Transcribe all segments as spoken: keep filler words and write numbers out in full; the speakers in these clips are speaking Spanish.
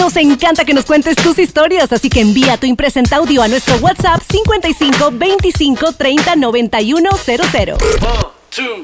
Nos encanta que nos cuentes tus historias, así que envía tu impresenta audio a nuestro WhatsApp cincuenta y cinco veinticinco treinta noventa y uno cero cero. One, two.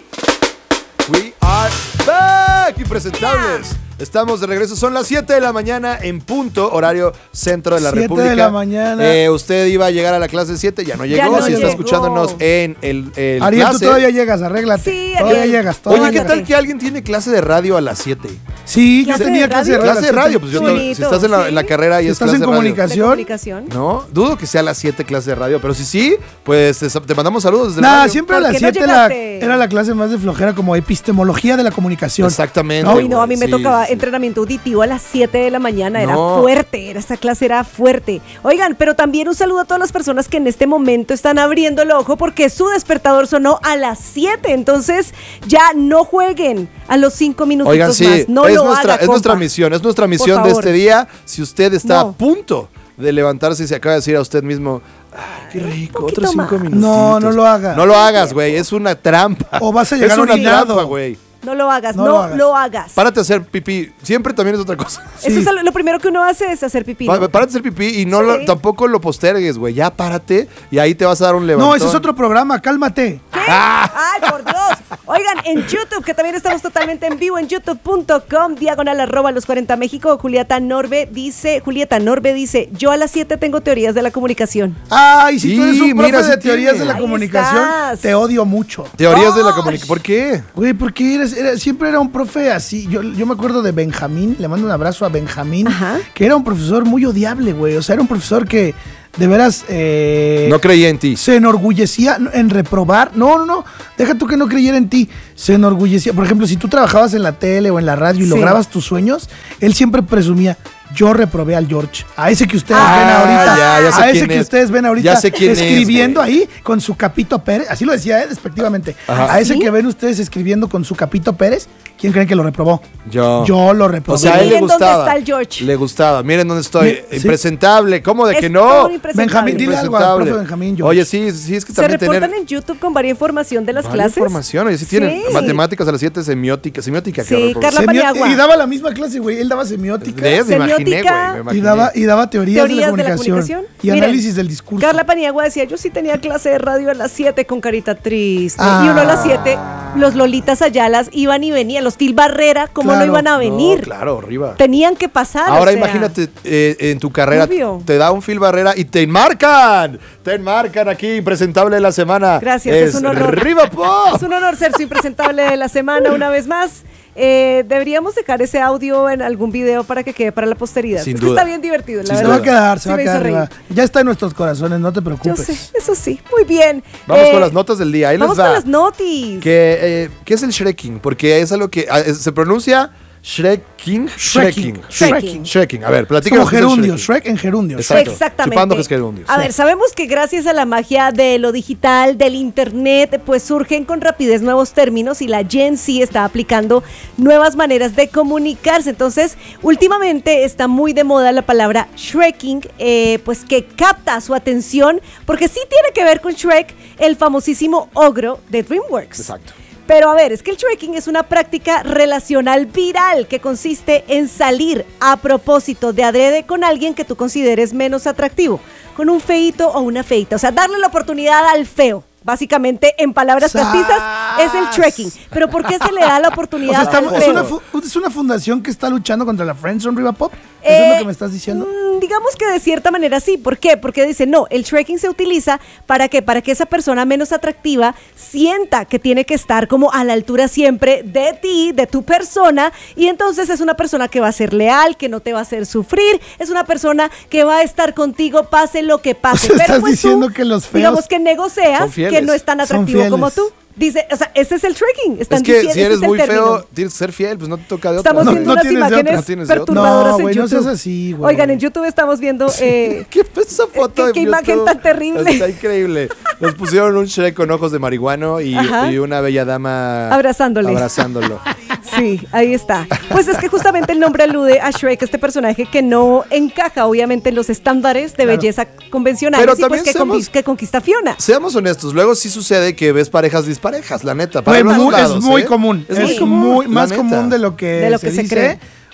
We are back, impresentables. Yeah. Estamos de regreso, son las siete de la mañana en punto, horario centro de la República. siete de la mañana. Eh, usted iba a llegar a la clase siete, ya no llegó. Ya no si llegó. está escuchándonos en el, el Ariel, clase. tú todavía llegas, arréglate. Sí, todavía Ariel. llegas. Todavía Oye, ¿qué llegas. tal que alguien tiene clase de radio a las siete? Sí, yo ¿Clase tenía de clase de radio? radio. Clase de radio, pues yo Bonito, te- si estás en la, sí. en la carrera y Si es estás clase en de radio. comunicación. ¿De comunicación? No, dudo que sea a las siete clase de radio, pero si sí, pues te, te mandamos saludos desde la Nada, radio. siempre a ¿Por las qué no siete la, llegaste? era la clase más de flojera, como epistemología de la comunicación. Exactamente. Uy, no, a mí me Sí, tocaba sí. entrenamiento auditivo a las siete de la mañana, era No. fuerte, era, esa clase era fuerte. Oigan, pero también un saludo a todas las personas que en este momento están abriendo el ojo porque su despertador sonó a las siete, entonces ya no jueguen a los cinco minutos Oigan, sí, más, no es, lo nuestra, haga, es nuestra compa. misión, es nuestra Por misión de favor. este día. Si usted está No. a punto de levantarse y se acaba de decir a usted mismo, ay, qué rico, poquito otros cinco más. minutos. No, no lo haga. No lo hagas, güey, es una trampa. O vas a llegar es una orinado. trampa, güey. No lo hagas, No no, lo hagas. lo hagas. Párate a hacer pipí, siempre también es otra cosa. Eso Sí. es lo, lo primero que uno hace es hacer pipí. Pa- ¿no? Párate a hacer pipí y no Sí. lo- tampoco lo postergues, güey. Ya párate y ahí te vas a dar un levantón. No, ese es otro programa, cálmate. ¿Qué? ¡Ay, por Dios! Oigan, en YouTube, que también estamos totalmente en vivo, en youtube punto com, diagonal arroba los cuarenta México, Julieta Norbe dice, Julieta Norbe dice, yo a las siete tengo teorías de la comunicación. Ay, si tú eres Sí, un profe mira, sí de teorías tiene. de la Ahí comunicación, estás. te odio mucho. Teorías de la ¡Ay! comunicación. ¿Por qué? Güey, porque eres, era- siempre era un profe así. Yo, yo me acuerdo de Benjamín, le mando un abrazo a Benjamín, Ajá. que era un profesor muy odiable, güey. O sea, era un profesor que de veras eh, No creía en ti. se enorgullecía en reprobar. No, no, no. Deja tú que no creyera en ti. Se enorgullecía. Por ejemplo, si tú trabajabas en la tele o en la radio y Sí. lograbas tus sueños, él siempre presumía. Yo reprobé al George. A ese que ustedes Ah, ven ahorita. ya, ya sé a ese quién que es. ustedes ven ahorita Ya sé quién es, escribiendo güey. ahí con su Capito Pérez. Así lo decía él, despectivamente. Ajá. A ese ¿Sí? que ven ustedes escribiendo con su Capito Pérez, ¿quién creen que lo reprobó? Yo. Yo lo reprobé. O sea, a él le Miren dónde gustaba. está el George. Le gustaba. Miren dónde estoy. Mi- sí. Impresentable. ¿Cómo de Es que todo no? un impresentable. Benjamín, dile algo al Impresentable. profe Benjamín, George. Oye, sí, sí, es que Se también reportan tener en YouTube con varias información de las varias clases. información. Oye, sí, tienen Sí. matemáticas a las siete, semiótica. Semiótica, qué Sí, horror, Carla profesor. Semió- Paniagua. y daba la misma clase, güey. Él daba semiótica. ¿Ves? Me imaginé, Semiótica. güey. me Y imaginé. daba, y daba teorías, Teorías de la comunicación. Y Miren, análisis del discurso. Carla Paniagua decía, yo sí tenía clase de radio a las siete con carita triste. Ah. Y uno a las siete, los Lolitas Ayalas iban y venían. Los Til Barrera, ¿cómo Claro. no iban a venir? No, claro, arriba. Tenían que pasar. Ahora o sea. imagínate eh, en tu carrera Obvio. te da un Phil Barrera y te enmarcan. Te enmarcan aquí, impresentable de la semana. Gracias, es un honor. ¡Arriba, po! Es un honor ser su impresentable de la semana una vez más. Eh, deberíamos dejar ese audio en algún video para que quede para la posteridad. Sin Es que duda. está bien divertido, la Sin Se verdad. va a quedar, se Sí va a me hizo quedar. reír. va. Ya está en nuestros corazones, no te Yo preocupes. sé, eso sí. Muy bien. Vamos Eh, con las notas del día. Ahí Vamos les va. con las notis. Que, eh, ¿Qué es el Shrekking? Porque es algo que ah, es- se pronuncia Shrekking. Shrekking. Shrekking. Shrekking. A ver, Como platícanos. qué es el gerundio, Shrekking. Shrek en gerundio. Exacto. Exactamente. Chupando que es gerundio. A Sí. ver, sabemos que gracias a la magia de lo digital, del internet, pues surgen con rapidez nuevos términos y la Gen Z está aplicando nuevas maneras de comunicarse. Entonces, últimamente está muy de moda la palabra Shrekking, eh, pues que capta su atención porque sí tiene que ver con Shrek, el famosísimo ogro de DreamWorks. Exacto. Pero a ver, es que el Shrekking es una práctica relacional viral que consiste en salir a propósito de adrede con alguien que tú consideres menos atractivo, con un feíto o una feita. O sea, darle la oportunidad al feo. Básicamente, en palabras ¡Sas! castizas, es el Shrekking. Pero ¿por qué se le da la O sea, oportunidad estamos- al es, feo? una fu- es una fundación que está luchando contra la Friendzone Riva Pop. ¿Eso Eh, es lo que me estás diciendo? mm, digamos que de cierta manera sí. ¿Por qué? Porque dice, no, el Shrekking se utiliza para que, para que esa persona menos atractiva sienta que tiene que estar como a la altura siempre de ti, de tu persona, y entonces es una persona que va a ser leal, que no te va a hacer sufrir, es una persona que va a estar contigo pase lo que pase. O sea, Pero estás pues diciendo tú, que los feos digamos que negocias son fieles. que no es tan Son atractivo como fieles. tú. Dice, o sea, ese es el Shrekking. Están Es que diciendo, si ese eres es el muy término. feo, tienes que ser fiel, pues no te toca de otra. Estamos No, viendo no unas tienes de otra, imágenes no tienes de otra. perturbadoras No, en güey, no YouTube. seas así, güey. Oigan, en YouTube estamos viendo... Eh, ¿Qué fue esa foto qué- de qué imagen YouTube? tan terrible. Está increíble. Nos pusieron un Shrek con ojos de marihuano y, Ajá. y una bella dama Abrazándole. abrazándolo. Sí, ahí está. Pues es que justamente el nombre alude a Shrek, este personaje que no encaja obviamente en los estándares de Claro. belleza convencionales Pero y pues también que, seamos- conquis- que conquista Fiona. Seamos honestos, luego sí sucede que ves parejas disparejas, la neta. Para Güey, los muy- lados, es muy ¿eh? común. Es, muy muy, común, la más neta. común de lo que, De lo que se dice. cree.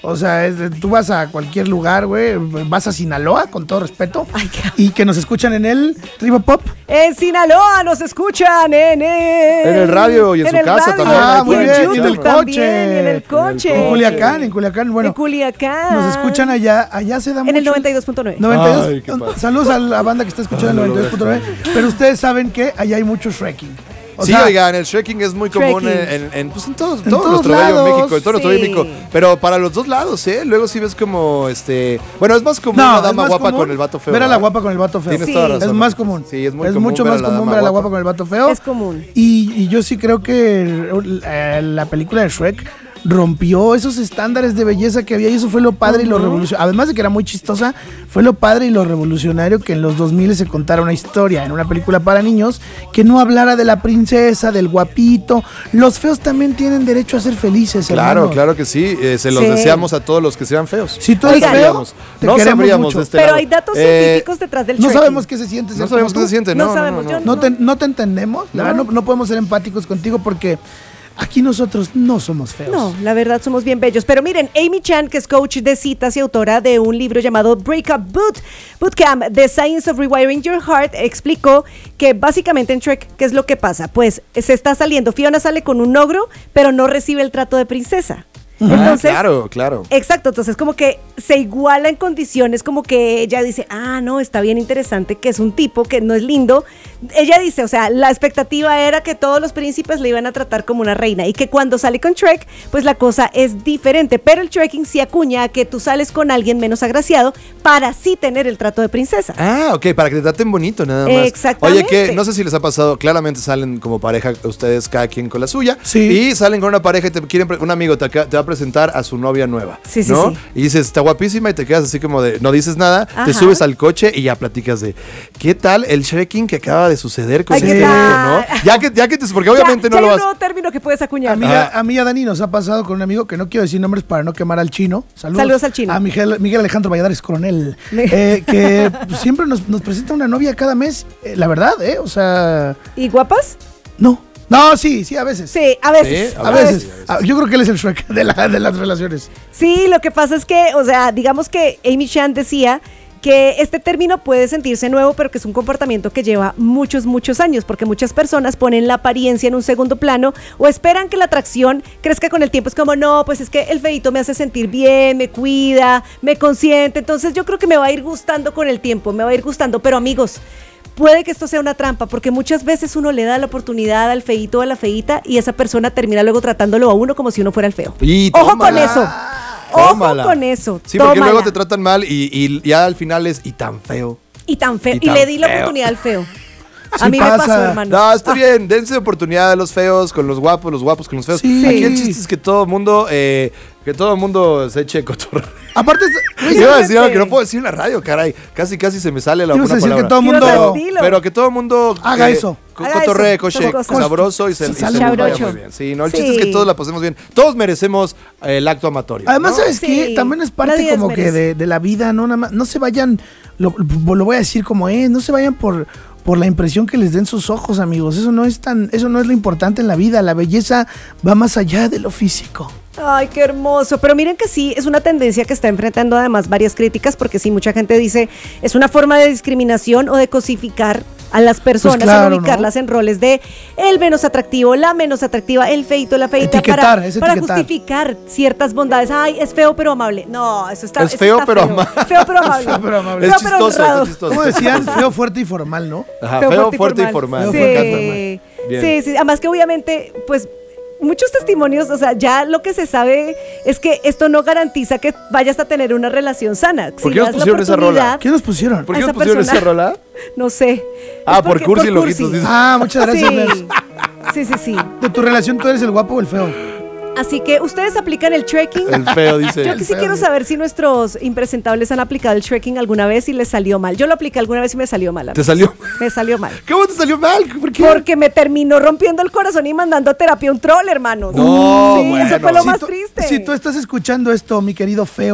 O sea, es, tú vas a cualquier lugar, güey, vas a Sinaloa, con todo respeto, Ay, qué... y que nos escuchan en el Riva Pop. En Sinaloa nos escuchan en el... En el radio y en, en su casa radio. también. Ah, muy y en bien, YouTube y en el también, coche. y en el coche. En Culiacán, en Culiacán, bueno. En Culiacán. Nos escuchan allá, allá se da en mucho. el noventa y dos punto nueve. noventa y dos. Ay, qué padre. Saludos a la banda que está escuchando el noventa y dos punto nueve. Pero ustedes saben que allá hay mucho Shrekking. O sí, sea, oigan, el Shrekking es muy común en, Shrekking. en, en, pues en todos, En todo todos nuestro bello lados. México, en todo nuestro Sí. bello México. Pero para los dos lados, ¿eh? Luego sí ves como, este... Bueno, es más común no, una es dama más guapa común con el vato feo. Ver a la ¿verdad? guapa con el vato feo. Tienes Sí. toda razón. Es más común. Sí, es muy es común mucho ver a más la común dama ver a la guapa. guapa con el vato feo. Es común. Y, y yo sí creo que eh, la película de Shrek rompió esos estándares de belleza que había y eso fue lo padre y lo revolucionario. Además de que era muy chistosa, fue lo padre y lo revolucionario que en los dos mil se contara una historia en una película para niños que no hablara de la princesa, del guapito. Los feos también tienen derecho a ser felices, Claro, hermanos. claro que sí. Eh, se los Sí. deseamos a todos los que sean feos. Si tú eres Oigan, feo, sabríamos, te no queremos sabríamos mucho. de este Pero lado. hay datos Eh, científicos detrás del No Shrekking. sabemos qué se siente. No ser sabemos qué como se siente, No no. sabemos, no, yo no. No te, no te entendemos, la No. verdad, no, no podemos ser empáticos contigo porque aquí nosotros no somos feos. No, la verdad somos bien bellos. Pero miren, Amy Chan, que es coach de citas y autora de un libro llamado Breakup Boot, Bootcamp, The Science of Rewiring Your Heart, explicó que básicamente en Shrek, ¿qué es lo que pasa? Pues se está saliendo, Fiona sale con un ogro, pero no recibe el trato de princesa. Entonces, Ah, claro, claro. exacto, entonces como que se iguala en condiciones, como que ella dice, ah, no, está bien interesante, que es un tipo que no es lindo. Ella dice, o sea, la expectativa era que todos los príncipes le iban a tratar como una reina y que cuando sale con Shrek, pues la cosa es diferente, pero el Shrekking sí acuña a que tú sales con alguien menos agraciado para sí tener el trato de princesa. Ah, ok, para que te traten bonito nada más. Exactamente. Oye, que no sé si les ha pasado, claramente salen como pareja ustedes cada quien con la suya. Sí. Y salen con una pareja y te quieren, pre- un amigo te, acá- te va a presentar a su novia nueva. Sí, sí, ¿no? sí. Y dices, está guapísima y te quedas así como de, no dices nada, Ajá. te subes al coche y ya platicas de, ¿qué tal el Shrekking que acaba de suceder con Ay, este ¿qué vato, tal? no? Ya que, ya que te, porque obviamente ya, no ya lo hay vas. un nuevo término que puedes acuñar. A mí, Ajá. a, a mí y a Dani nos ha pasado con un amigo que no quiero decir nombres para no quemar al chino. Saludos, Saludos al chino. A Miguel, Miguel Alejandro Valladares Coronel. Me- eh, que siempre nos, nos presenta una novia cada mes. eh, la verdad, ¿eh? O sea, ¿Y guapas? no. No, sí, sí, a veces. Sí, a veces. Sí, A a veces. veces. Ah, yo creo que él es el Shrek de, la- de las relaciones. Sí, lo que pasa es que, o sea, digamos que Amy Chan decía que este término puede sentirse nuevo, pero que es un comportamiento que lleva muchos, muchos años, porque muchas personas ponen la apariencia en un segundo plano o esperan que la atracción crezca con el tiempo. Es como, no, pues es que el feíto me hace sentir bien, me cuida, me consiente, entonces yo creo que me va a ir gustando con el tiempo, me va a ir gustando, pero amigos, puede que esto sea una trampa, porque muchas veces uno le da la oportunidad al feíto o a la feíta y esa persona termina luego tratándolo a uno como si uno fuera el feo. Y Ojo con tómala. eso. Ojo Tómala. con eso. Sí, porque tómala. luego te tratan mal y, y ya al final es, y tan feo. Y tan feo. Y Y, tan le di la feo. oportunidad al feo. Sí a mí me pasa. pasó, hermano. No, está bien, dense oportunidad a los feos con los guapos, los guapos con los feos. Sí. Aquí el chiste es que todo el mundo, eh, que todo el mundo se eche cotorreo. Aparte, Yo iba a decir algo que no puedo decir en la radio, caray. Casi, casi se me sale la ibas una a decir palabra. que todo el Ibas a mundo... decir- Dilo. Pero que todo el mundo Haga eso. co- Haga cotorree, eso, coche, esas cosas. sabroso y se, y se nos vaya Sabrocho. muy bien. Sí, no, el Sí. chiste es que todos la pasemos bien. Todos merecemos eh, el acto amatorio. Además, ¿no? ¿sabes Sí, qué? También es parte nadie como que desmerece. de, de la vida, no nada más, no se vayan, lo, lo voy a decir como es, no se vayan por, por la impresión que les den sus ojos, amigos. Eso no es tan, eso no es lo importante en la vida. La belleza va más allá de lo físico. Ay, qué hermoso. Pero miren que sí, es una tendencia que está enfrentando además varias críticas, porque sí, mucha gente dice, es una forma de discriminación o de cosificar a las personas, Pues claro, en ubicarlas ¿no? en roles de el menos atractivo, la menos atractiva, el feito, la feita, Etiquetar, para, es para etiquetar. justificar ciertas bondades. Ay, es feo pero amable. No, eso está Es eso feo, está pero feo. amable. Feo pero amable. Feo, pero amable. Es Feo, pero chistoso, honrado. es chistoso. Como decían, feo, fuerte y formal, ¿no? Ajá, feo, fuerte y formal. Sí. Me encanta. Bien. Sí, sí, además que obviamente, pues muchos testimonios, o sea, ya lo que se sabe es que esto no garantiza que vayas a tener una relación sana. ¿Por Si qué nos das la pusieron esa rola? oportunidad- ¿Qué nos pusieron? ¿Por a qué esa nos pusieron persona? esa rola? No sé. Ah, Es por porque- cursi, loquitos, dices. Ah, muchas gracias, Sí. Ners. Sí, sí, sí. De tu relación, ¿tú eres el guapo o el feo? Así que ustedes aplican el trekking. El feo dice. Yo que sí feo, quiero sí. saber si nuestros impresentables han aplicado el trekking alguna vez y les salió mal. Yo lo apliqué alguna vez y me salió mal. ¿Te amigos. salió? Me salió mal. ¿Cómo te salió mal? ¿Por qué? Porque me terminó rompiendo el corazón y mandando a terapia un troll, hermanos. No, sí, bueno. eso fue lo Si más tú, triste. si tú estás escuchando esto, mi querido feo,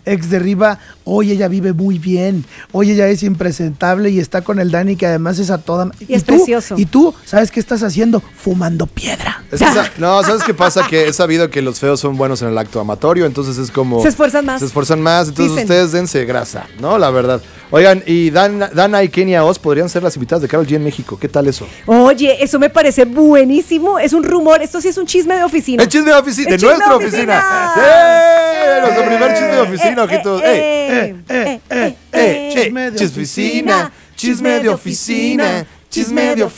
ex de Riva, hoy ella vive muy bien, hoy ella es impresentable y está con el Dani, que además es a toda... Y es tú, precioso. Y tú, ¿sabes qué estás haciendo? Fumando piedra. Es esa- no, ¿sabes qué pasa? Que he sabido que los feos son buenos en el acto amatorio, entonces es como... Se esfuerzan más. Se esfuerzan más, entonces Dicen. ustedes dense grasa, ¿no? La verdad. Oigan, y Dan- Dana y Kenia Oz podrían ser las invitadas de Karol G en México. ¿Qué tal eso? Oye, eso me parece buenísimo. Es un rumor. Esto sí es un chisme de oficina. El chisme de oficina, de El chisme nuestra de oficina. oficina. ¡Eh! Nuestro primer chisme de oficina, ojitos. ¡Eh! eh, eh, eh, ¡Eh! Chisme de Chisme de oficina, chisme de oficina, chisme de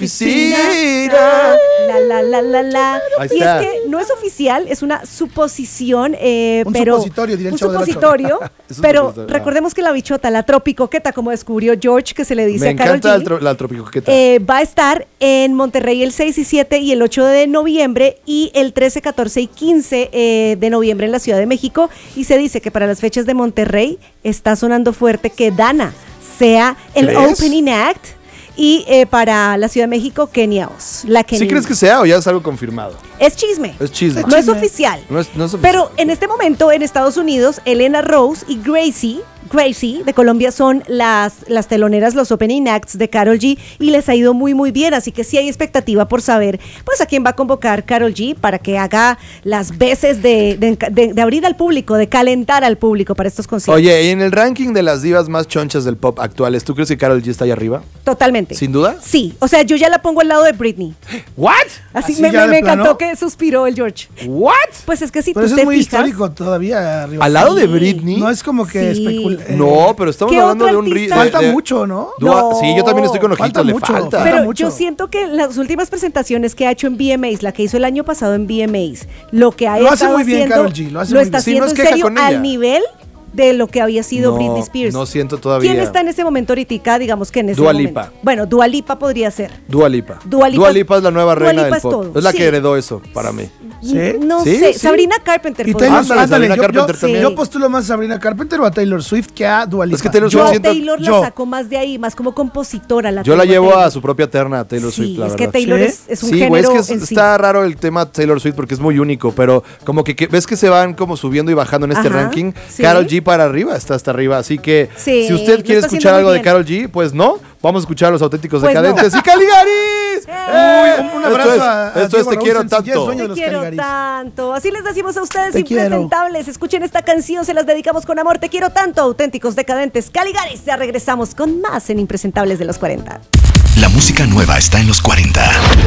oficina. La, la, la, la, la. Ahí Y está. es que no es oficial, es una suposición, eh, Un pero... supositorio, diría el un Chavo del Ocho. supositorio, Es un pero supositorio, recordemos que la bichota, la tropicoqueta, como descubrió George, que se le dice Me a Karol encanta el G, tro- la tropicoqueta. eh, va a estar en Monterrey el seis y siete y el ocho de noviembre y el trece, catorce y quince eh, de noviembre en la Ciudad de México. Y se dice que para las fechas de Monterrey está sonando fuerte que Dana sea el ¿Crees? opening act y eh, para la Ciudad de México Kenia Oz. La Kenia. ¿Sí crees que sea o ya es algo confirmado? Es chisme. Es chisme. No es chisme. oficial. No es- no es oficial. Pero en este momento en Estados Unidos, Elena Rose y Gracie, Gracie de Colombia son las, las teloneras, los opening acts de Karol G y les ha ido muy muy bien, así que sí hay expectativa por saber pues a quién va a convocar Karol G para que haga las veces de, de, de- de abrir al público, de calentar al público para estos conciertos. Oye, y en el ranking de las divas más chonchas del pop actuales, ¿tú crees que Karol G está ahí arriba? Totalmente. ¿Sin duda? Sí, o sea, yo ya la pongo al lado de Britney. ¿What? Así, ¿Así me, ya me- de me encantó plano? que suspiró el George. ¿What? Pues es que si Pero tú eso te es muy fijas, histórico todavía arriba. ¿Al lado de Sí. Britney? No es como que Sí. especula- eh, No, pero estamos ¿qué hablando de otro un ri- artista? de- Falta de- mucho, ¿no? Dua- No. Sí, yo también estoy con ojitos, Falta le mucho, falta. falta Pero mucho. yo siento que las últimas presentaciones que ha hecho en V M As, la que hizo el año pasado en V M As, lo que ha Lo hace estado muy bien, haciendo, Karol G, lo hace muy está bien. Sí, no haciendo es en queja serio con ella. al nivel de lo que había sido No, Britney Spears. no siento todavía. ¿Quién está en ese momento ahorita? Digamos que en ese Dua momento. Lipa. Bueno, Dua Lipa podría ser. Dua Lipa. Dua Lipa- Dua Lipa es la nueva Dua reina Lipa del es pop. todo, Es la sí. que heredó eso para mí. ¿Sí? No Sí, sé, sí. Sabrina Carpenter. Y podría Taylor, ser. Ándale, ándale, Sabrina yo, Carpenter yo- también. yo postulo más a Sabrina Carpenter o a Taylor Swift que a Dua Lipa. Es que Taylor Yo Swift a siento- Taylor la yo. saco más de ahí, más como compositora. La Yo la tengo llevo a Taylor. su propia terna, Taylor Sí, Swift, la es verdad. que Taylor ¿Sí? es, es un Sí, güey, es género que es- en sí. está raro el tema Taylor Swift porque es muy único, pero como que, que ves que se van como subiendo y bajando en este Ajá, ranking. sí. Karol G para arriba, está hasta arriba. Así que Sí, si usted lo quiere está escuchar haciendo algo muy de bien. Karol G, pues no, vamos a escuchar a los auténticos Pues no. decadentes y Caligaris. Uy, un- un abrazo Esto es, a- a esto es Diego Te Raúl quiero Sencillez, tanto. dueño de Te los quiero Caligaris. tanto. Así les decimos a ustedes, Te quiero. impresentables. Escuchen esta canción, se las dedicamos con amor. Te quiero tanto, auténticos decadentes. Caligaris, ya regresamos con más en Impresentables de los cuarenta. La música nueva está en los cuarenta.